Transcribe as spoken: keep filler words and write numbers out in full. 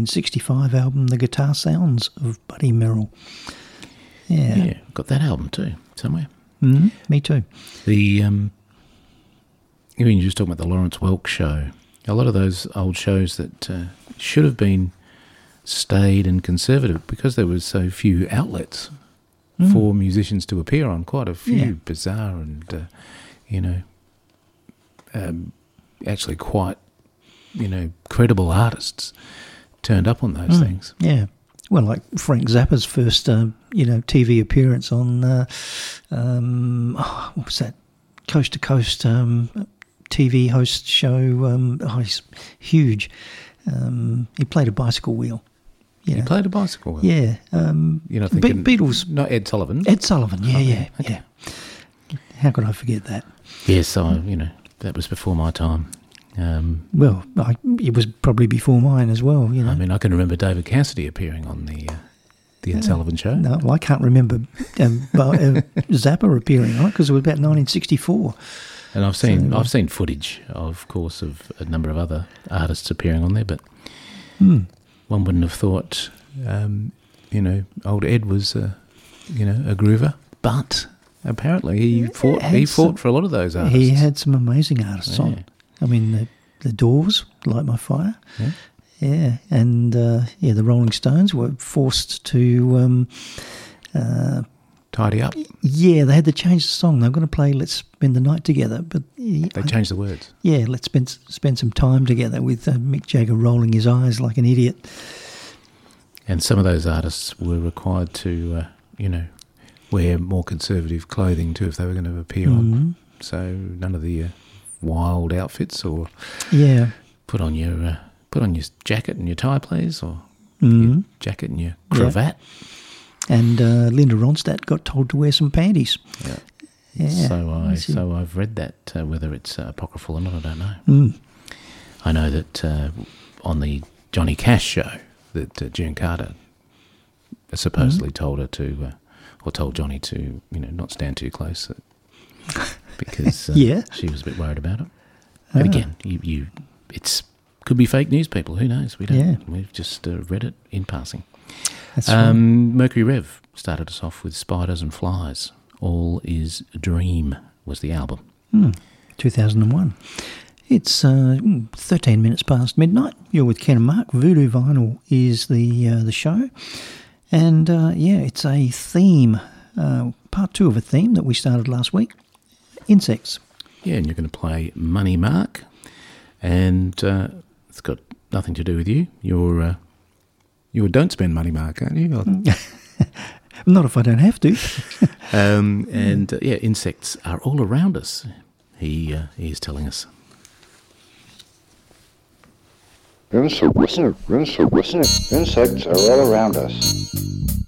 nineteen sixty-five album, The Guitar Sounds of Buddy Merrill. Yeah. Yeah, got that album too, somewhere. Mm, me too. The, um, I mean, you just talking about the Lawrence Welk show. A lot of those old shows that uh, should have been staid and conservative because there was so few outlets mm. for musicians to appear on. Quite a few Yeah. bizarre and, uh, you know, um, actually quite, you know, credible artists turned up on those Mm, things. Yeah. Well, like Frank Zappa's first, uh, you know, T V appearance on, uh, um, oh, what was that? Coast to Coast um, T V host show. Um, oh, he's huge. Um, he played a bicycle wheel. You He know. played a bicycle. wheel. Yeah. Um, You're not Be- thinking... Beatles. Not Ed Sullivan. Ed Sullivan. Yeah, Oh, yeah, okay. yeah. How could I forget that? Yes, I, you know, that was before my time. Um, Well, I, it was probably before mine as well, you know. I mean, I can remember David Cassidy appearing on the uh, the Ed Sullivan Show. No, well, I can't remember um, but, uh, Zappa appearing on it because it was about nineteen sixty-four. And I've seen So, I've seen footage, of course, of a number of other artists appearing on there, but Hmm. one wouldn't have thought, um, you know, old Ed was, uh, you know, a groover. But apparently he fought had he some- fought for a lot of those artists. He had some amazing artists Yeah. on. I mean, the, the Doors, Light My Fire. Yeah. Yeah, and uh, yeah, the Rolling Stones were forced to. Um, uh, Tidy up. yeah, they had to change the song. They were going to play "Let's Spend the Night Together," but They changed the words. yeah, let's spend spend some time together with uh, Mick Jagger rolling his eyes like an idiot. And some of those artists were required to, uh, you know, wear more conservative clothing too if they were going to appear on. Mhm. So none of the uh, wild outfits, or Yeah. put on your uh, put on your jacket and your tie, please, or Mhm. your jacket and your cravat. And uh, Linda Ronstadt got told to wear some panties. Yeah. Yeah. So I That's it. so I've read that. Uh, whether it's uh, apocryphal or not, I don't know. Mm. I know that uh, on the Johnny Cash show that uh, June Carter supposedly told her to, uh, or told Johnny to, you know, not stand too close uh, because uh, Yeah. she was a bit worried about it. But Ah. again, you, you it's could be fake news, people. Who knows? We don't. Yeah. We've just uh, read it in passing. That's Um, Mercury Rev started us off with Spiders and Flies. All Is Dream was the album. right. Mm. two thousand one. It's uh, thirteen minutes past midnight. You're with Ken and Mark. Voodoo Vinyl is the uh, the show. And, uh, yeah, it's a theme, uh, part two of a theme that we started last week. Insects. Yeah, and you're going to play Money Mark, and uh, it's got nothing to do with you. You're uh, you're Don't Spend Money Mark, aren't you? Not if I don't have to. um, and uh, yeah, insects are all around us. He uh, he is telling us. Insects are all around us.